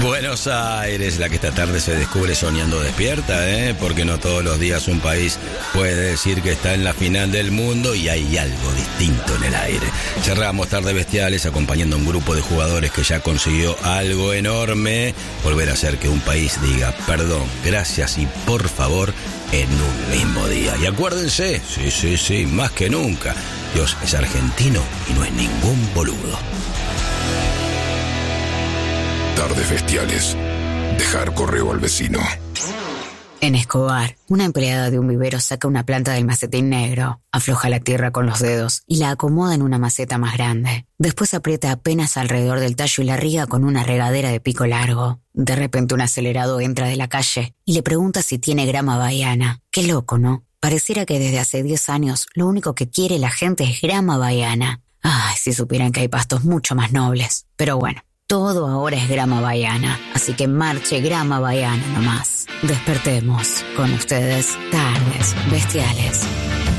Buenos Aires, la que esta tarde se descubre soñando despierta, porque no todos los días un país puede decir que está en la final del mundo y hay algo distinto en el aire. Cerramos Tardes Bestiales acompañando a un grupo de jugadores que ya consiguió algo enorme, volver a hacer que un país diga perdón, gracias y por favor en un mismo día. Y acuérdense, sí, más que nunca, Dios es argentino y no es ningún boludo. Tardes Bestiales. Dejar correo al vecino. En Escobar, una empleada de un vivero saca una planta del macetín negro, afloja la tierra con los dedos y la acomoda en una maceta más grande. Después aprieta apenas alrededor del tallo y la riega con una regadera de pico largo. De repente un acelerado entra de la calle y le pregunta si tiene grama bahiana. Qué loco, ¿no? Pareciera que desde hace 10 años lo único que quiere la gente es grama bahiana. Ay, si supieran que hay pastos mucho más nobles. Pero bueno. Todo ahora es grama bahiana, así que marche grama bahiana nomás. Despertemos con ustedes Tardes Bestiales.